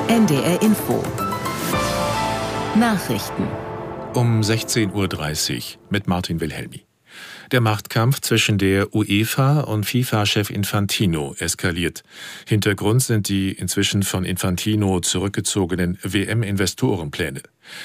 NDR Info. Nachrichten. Um 16:30 Uhr mit Martin Wilhelmi. Der Machtkampf zwischen der UEFA und FIFA-Chef Infantino eskaliert. Hintergrund sind die inzwischen von Infantino zurückgezogenen WM-Investorenpläne.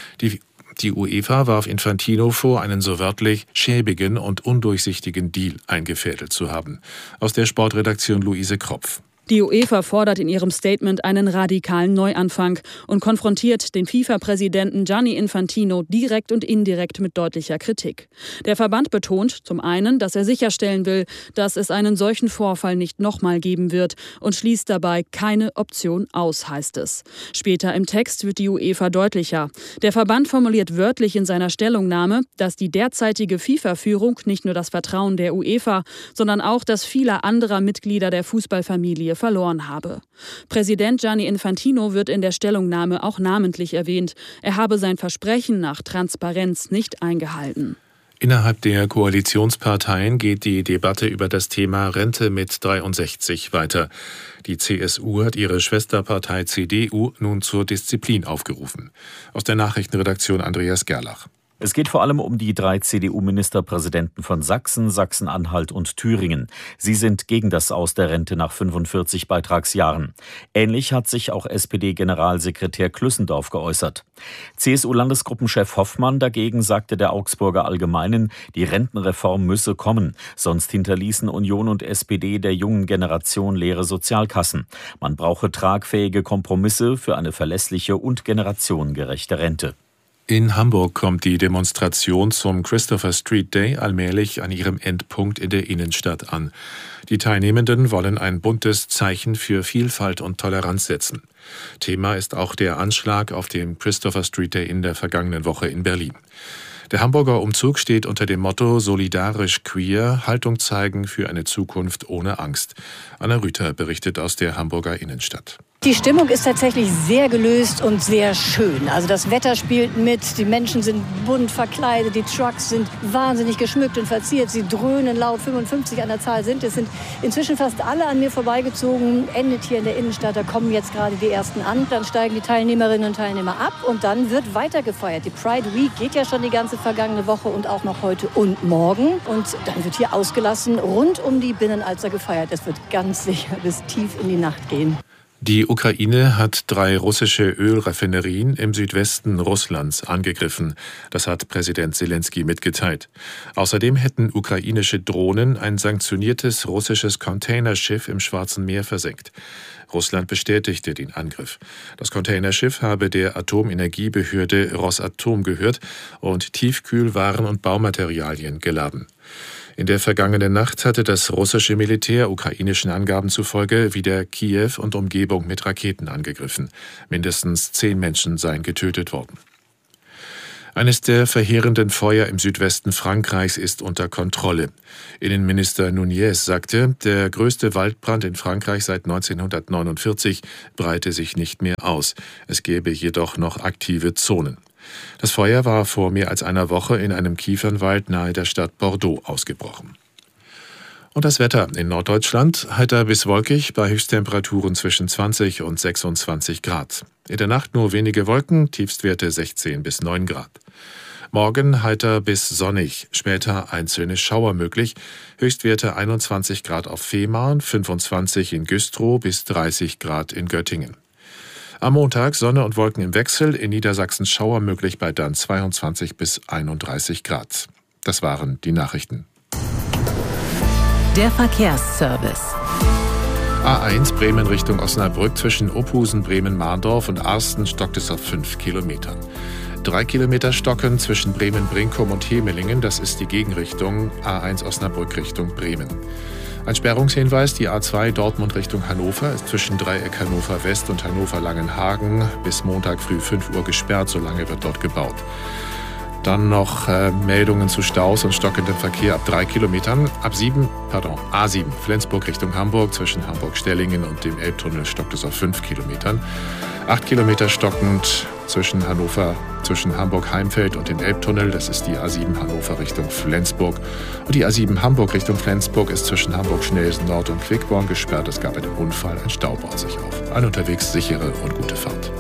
Die UEFA warf Infantino vor, einen so wörtlich schäbigen und undurchsichtigen Deal eingefädelt zu haben. Aus der Sportredaktion Luise Kropf. Die UEFA fordert in ihrem Statement einen radikalen Neuanfang und konfrontiert den FIFA-Präsidenten Gianni Infantino direkt und indirekt mit deutlicher Kritik. Der Verband betont zum einen, dass er sicherstellen will, dass es einen solchen Vorfall nicht nochmal geben wird und schließt dabei keine Option aus, heißt es. Später im Text wird die UEFA deutlicher. Der Verband formuliert wörtlich in seiner Stellungnahme, dass die derzeitige FIFA-Führung nicht nur das Vertrauen der UEFA, sondern auch das vieler anderer Mitglieder der Fußballfamilie verloren habe. Präsident Gianni Infantino wird in der Stellungnahme auch namentlich erwähnt. Er habe sein Versprechen nach Transparenz nicht eingehalten. Innerhalb der Koalitionsparteien geht die Debatte über das Thema Rente mit 63 weiter. Die CSU hat ihre Schwesterpartei CDU nun zur Disziplin aufgerufen. Aus der Nachrichtenredaktion Andreas Gerlach. Es geht vor allem um die 3 CDU-Ministerpräsidenten von Sachsen, Sachsen-Anhalt und Thüringen. Sie sind gegen das Aus der Rente nach 45 Beitragsjahren. Ähnlich hat sich auch SPD-Generalsekretär Klüssendorf geäußert. CSU-Landesgruppenchef Hoffmann dagegen sagte der Augsburger Allgemeinen, die Rentenreform müsse kommen. Sonst hinterließen Union und SPD der jungen Generation leere Sozialkassen. Man brauche tragfähige Kompromisse für eine verlässliche und generationengerechte Rente. In Hamburg kommt die Demonstration zum Christopher Street Day allmählich an ihrem Endpunkt in der Innenstadt an. Die Teilnehmenden wollen ein buntes Zeichen für Vielfalt und Toleranz setzen. Thema ist auch der Anschlag auf dem Christopher Street Day in der vergangenen Woche in Berlin. Der Hamburger Umzug steht unter dem Motto Solidarisch Queer, Haltung zeigen für eine Zukunft ohne Angst. Anna Rüther berichtet aus der Hamburger Innenstadt. Die Stimmung ist tatsächlich sehr gelöst und sehr schön. Also das Wetter spielt mit, die Menschen sind bunt verkleidet, die Trucks sind wahnsinnig geschmückt und verziert. Sie dröhnen laut, 55 an der Zahl sind. Es sind inzwischen fast alle an mir vorbeigezogen, endet hier in der Innenstadt. Da kommen jetzt gerade die ersten an. Dann steigen die Teilnehmerinnen und Teilnehmer ab und dann wird weiter gefeiert. Die Pride Week geht ja schon die ganze vergangene Woche und auch noch heute und morgen. Und dann wird hier ausgelassen rund um die Binnenalster gefeiert. Es wird ganz sicher bis tief in die Nacht gehen. Die Ukraine hat 3 russische Ölraffinerien im Südwesten Russlands angegriffen. Das hat Präsident Selenskyj mitgeteilt. Außerdem hätten ukrainische Drohnen ein sanktioniertes russisches Containerschiff im Schwarzen Meer versenkt. Russland bestätigte den Angriff. Das Containerschiff habe der Atomenergiebehörde Rosatom gehört und Tiefkühlwaren und Baumaterialien geladen. In der vergangenen Nacht hatte das russische Militär ukrainischen Angaben zufolge wieder Kiew und Umgebung mit Raketen angegriffen. Mindestens 10 Menschen seien getötet worden. Eines der verheerenden Feuer im Südwesten Frankreichs ist unter Kontrolle. Innenminister Nunez sagte, der größte Waldbrand in Frankreich seit 1949 breite sich nicht mehr aus. Es gäbe jedoch noch aktive Zonen. Das Feuer war vor mehr als einer Woche in einem Kiefernwald nahe der Stadt Bordeaux ausgebrochen. Und das Wetter in Norddeutschland heiter bis wolkig bei Höchsttemperaturen zwischen 20 und 26 Grad. In der Nacht nur wenige Wolken, Tiefstwerte 16 bis 9 Grad. Morgen heiter bis sonnig, später einzelne Schauer möglich, Höchstwerte 21 Grad auf Fehmarn, 25 in Güstrow bis 30 Grad in Göttingen. Am Montag Sonne und Wolken im Wechsel, in Niedersachsen Schauer möglich bei dann 22 bis 31 Grad. Das waren die Nachrichten. Der Verkehrsservice. A1 Bremen Richtung Osnabrück zwischen Ophusen, Bremen-Mahndorf und Arsten stockt es auf 5 Kilometern. 3 Kilometer stocken zwischen Bremen-Brinkum und Hemelingen, das ist die Gegenrichtung A1 Osnabrück Richtung Bremen. Ein Sperrungshinweis, die A2 Dortmund Richtung Hannover ist zwischen Dreieck Hannover West und Hannover Langenhagen bis Montag früh 5 Uhr gesperrt, solange wird dort gebaut. Dann noch Meldungen zu Staus und stockendem Verkehr ab 3 Kilometern. A7 Flensburg Richtung Hamburg zwischen Hamburg-Stellingen und dem Elbtunnel stockt es auf 5 Kilometern. 8 Kilometer stockend zwischen Hamburg-Heimfeld und dem Elbtunnel. Das ist die A7 Hannover Richtung Flensburg. Und die A7 Hamburg Richtung Flensburg ist zwischen Hamburg-Schnelsen Nord und Quickborn gesperrt. Es gab einen Unfall, ein Stau baut sich auf. Allen unterwegs sichere und gute Fahrt.